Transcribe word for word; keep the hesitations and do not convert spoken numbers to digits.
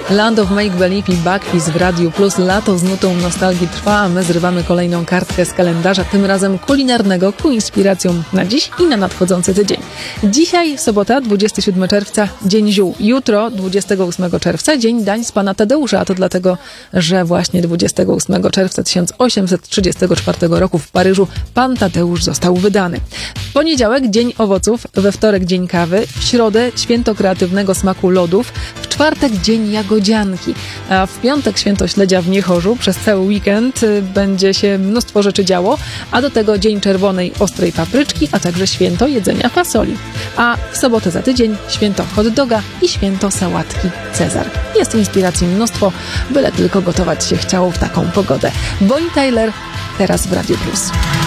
Land of Make Believe i Backpeace w Radiu Plus. Lato z nutą nostalgii trwa, a my zrywamy kolejną kartkę z kalendarza, tym razem kulinarnego, ku inspiracjom na dziś i na nadchodzący tydzień. Dzisiaj sobota, dwudziestego siódmego czerwca, dzień ziół. Jutro, dwudziestego ósmego czerwca, dzień dań z pana Tadeusza, a to dlatego, że właśnie dwudziestego ósmego czerwca tysiąc osiemset trzydziestego czwartego roku w Paryżu pan Tadeusz został wydany. W poniedziałek dzień owoców, we wtorek dzień kawy, w środę święto kreatywnego smaku lodów, w czwartek dzień jagodzianki, a w piątek święto śledzia w Niechorzu. Przez cały weekend będzie się mnóstwo rzeczy działo, a do tego dzień czerwonej ostrej papryczki, a także święto jedzenia fasoli. A w sobotę za tydzień święto hot doga i święto sałatki Cezar. Jest inspiracji mnóstwo, byle tylko gotować się chciało w taką pogodę. Bonnie Tyler teraz w Radiu Plus.